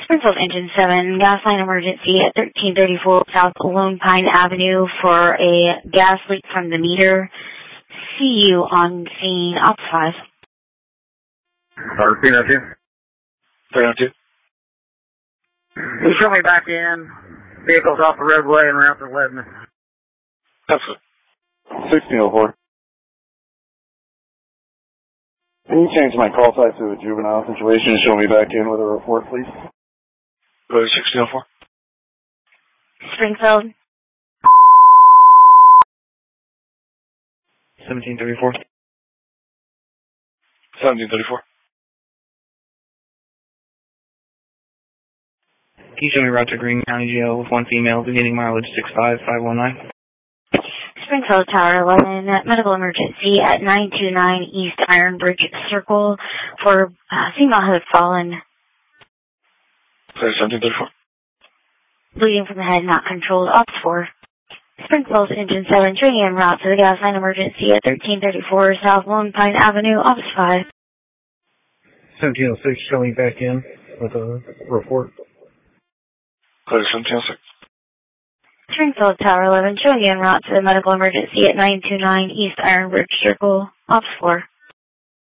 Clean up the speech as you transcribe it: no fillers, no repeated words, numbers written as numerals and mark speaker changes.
Speaker 1: Springfield Engine 7, gas line emergency at 1334 South Lone Pine Avenue for a gas leak from the meter. See you on scene, Ops 5.
Speaker 2: Repeat that to you.
Speaker 3: 302.
Speaker 2: Can you show me back in? Vehicles off the roadway and route to Lebanon.
Speaker 3: Absolutely.
Speaker 4: 1604. Can you change my call type to a juvenile situation and show me back in with a report, please?
Speaker 3: Go to 1604.
Speaker 1: Springfield.
Speaker 3: 1734. 1734. Can you show me route to Greene County Jail with one female beginning mileage 65519?
Speaker 1: Springfield Tower 11, medical emergency at 929 East Iron Bridge Circle for female who had fallen.
Speaker 3: Clear 1734.
Speaker 1: Bleeding from the head, not controlled. Ops 4. Springfield Engine 7, training en route to the gas line emergency at 1334 South Lone Pine Avenue. Ops 5.
Speaker 5: 1706, showing back in with a report.
Speaker 3: Clear 1706.
Speaker 1: Springfield Tower 11, showing en route to the medical emergency at 929 East Iron Bridge Circle. Ops 4.